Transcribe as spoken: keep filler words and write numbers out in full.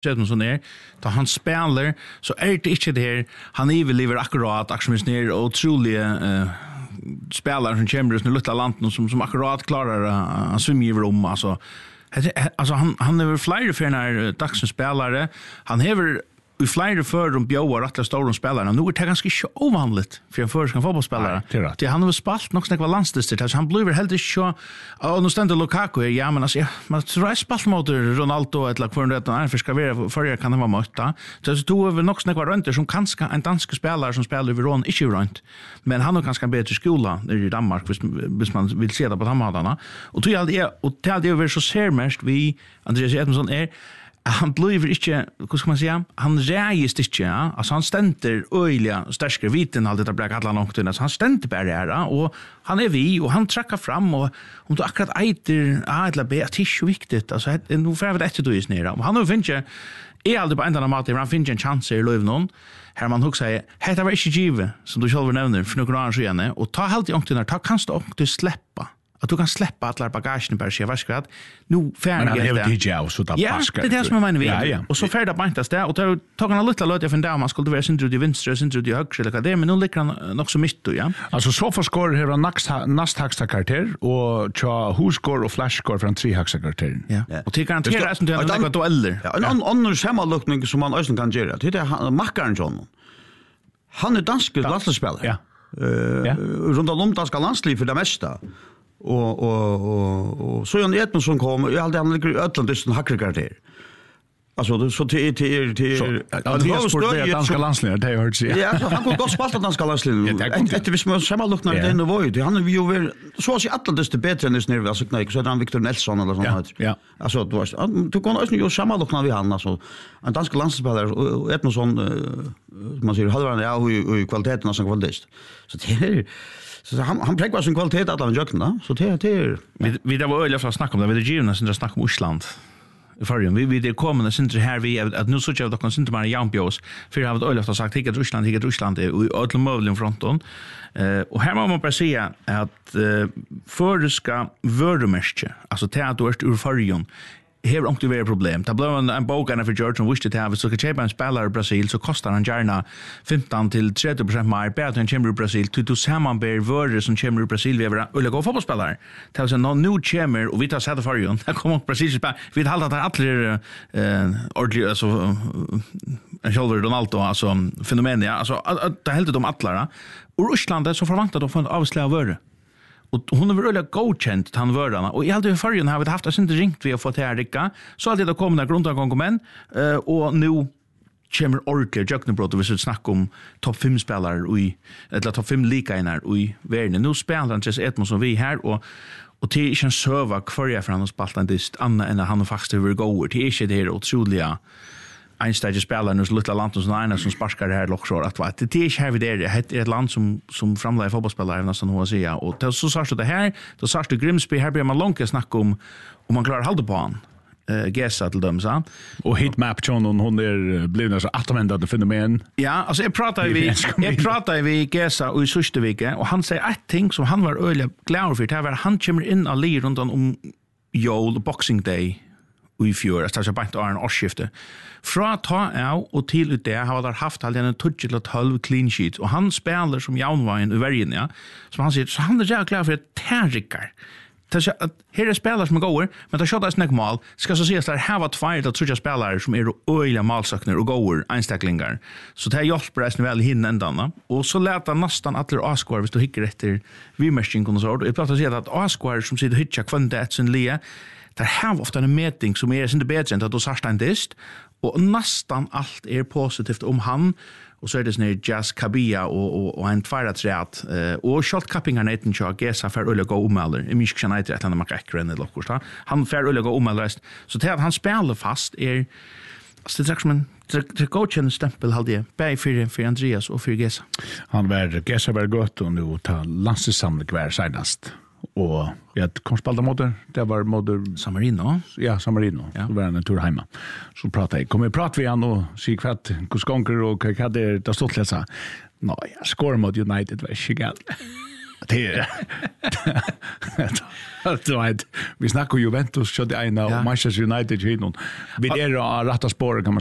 Edmundsson är då han spelar så är det inte det här han är väl lever akkurat akkurat ner och otroliga uh, spelare som Chambers nu lilla landet som som akkurat klarar att uh, svimma över om alltså alltså han han är väl flyer för när dagens spelare han har vi flyger för de bjöar att stora spelarna. Nu är det ganska så ovanligt för en förska fotbollsspelare. Ja, det han har spalt nog snägt var landsdistrikt så han blir helt så och nu ständer Lukaku ja men alltså ja, man tror jag spalt mot Ronaldo ett lag för det att ska vara för kan det vara möta. Så så tog vi nog snägt var runt som kanske en dansk spelare som spelar över Ron inte runt. Men han har kanske en bättre skola i Danmark hvis, hvis man vill se det på hammarna. Och tror jag det och det är så ser mest vi Andreas Edmundsson är han blir inte, hur ska man säga, han reist inte, ja? Alltså han ständer öjliga starkare viten allt det där alla långt undan, så han ständer bara där och han är vi och han trackar fram och om du akkurat äter A eller B, det är så viktigt, alltså nu får jag väl efter du är sned och han har finns är aldrig på ändan av mat, han finns en chans i löv någon här man hugger säger, det var inte givet som du själv nämner för några år sedan och ta halt i ångtunnar, ta kanst du ångtunnar släppa att du kan släppa alla bagagen bara se vad ska nu färdig det. Men han är D J så där ja, det är det som jag menar vi. Ja, ja. Och så färdigt bantas det och då tar han lite låt jag fundera man skulle vara syndro de vänstra syndro de högra eller det men nu ligger han nog så mitt då ja. Alltså så för skor här näst näst högsta karaktär och cha husskor och flashskor från tre högsta karaktär. Ja. Och det kan garanteras att det är något dueller. Ja, en annan sammanlukning som man också kan göra. Det är Mackaren John. Han är dansk landslagsspelare. Ja. Eh runt om danska landslag för det mesta. Och och och och så Jan Edmundsson kom jag hade han ligger i Ötlandisten hackerkvarter. Alltså så till till till att vi sport med danska landslaget det har hört sig. Ja, han kunde gott spela danska landslaget. Efter vi smör samma lucknar den och var ju han vi ju väl så att Ötlandisten bättre än snär alltså nej så han Victor Nelson eller sånt ja. Alltså du var du kunde också ju samma lucknar vi han alltså en dansk landslagsspelare och Edmundsson man säger hade han ja hur kvaliteten som kvalitet. Så det är så han han präglar sin kvalitet att han jökna så det det vi vi där var öliga för att snacka om det vill givna sen snacka om Island i förrjun vi vi det kommer sen till här vi att nu så jag då kan inte bara Jampjos för jag har öliga för sagt att Ryssland att Ryssland är i alla möjliga fronton eh och här måste man bara säga att förska vördemärke alltså teatert ur förrjun här har det problem. Det blev en, en bok för George som visste att så kan köpa en spelare i Brasil så kostar han gärna femton till trettio procent mer bättre än kommer i Brasil. Du du sammanbär värde som kommer i Brasil vi är eller gå fotbollsspelare. Det är så någon nu kommer och vi tar sätta för ju. Det kommer precis spela. Vi har hållit att alla eh ordentligt alltså en själva Ronaldo alltså fenomen ja. Alltså det helt de alla. Och Ryssland så förväntar de från avslöja värde. Och hon har varit godkänt han vördarna och i allt i förrjun har vi haft oss inte ringt vi har fått här ricka så alltid det kommer några grundangången uh, och nu kommer ordentligt Jöknebrott och vi ska snacka om topp fem spelare i eller topp fem likainnar i världen. Nu spelar han just ett som vi här och och det är inte en server kvar jag för han har spalt en dist annan än han faktiskt över går det är inte det här otroliga Einstein spelar nu så lilla land som Einar som sparkar det här lockshore att vad det är inte här vid det det är ett land som som framlägger fotbollsspelare nästan hur säga och då så sa det här då sa det Grimsby här blir man långt snacka om om man klarar hålla på han eh gässa till dem så och hitmap John och hon är blivna så återvändande fenomen. Ja, alltså jag pratar vi jag pratar vi gässa och i sista veckan och han säger ett ting som han var öliga glad för det var han kommer in alli runt om jul Boxing Day i fjör att så bant en årsskifte fra ta av och till ut det har där haft all en touch eller tolv clean sheets och han spelar som Jaunvin i värjen ja som han säger så han är jag klar för ett terrikar det så att här är spelare som går men det shottas näck mål ska så ses där här var två eller tre spelare som är öliga målsökner och går einstacklingar så det hjälper resten väl hinna ända och så låter nästan alla Oscar hvis du hickar efter vi machine kan så och jag pratar säga att Oscar som sitter hitcha kvantet sen lia där har ofta en meeting som är inte bättre än att då sarsta en dist och nästan allt är positivt om han och så är det sån Jazz Kabia och och och en tväraträtt eh och shot cupping han inte jag gissa för öle gå omeller i mycket kan inte att han makar eller något så han för öle gå omeller så det att han spelar fast är så det som en det coachen stämpel hade på för för Andreas och för Gessa han var Gessa var gott och nu tar landslagssamling kvar senast och jag kom spalta mot det det var mot San Marino ja San Marino ja. Så var en tur hemma så pratade jag kommer prata vi han och se kvart hur skonker och vad hade det stått läsa nej jag skor mot United var skigal Det är det vet vi snackar Juventus så det ena och Manchester United ju någon. Vi är rätta spåret kan man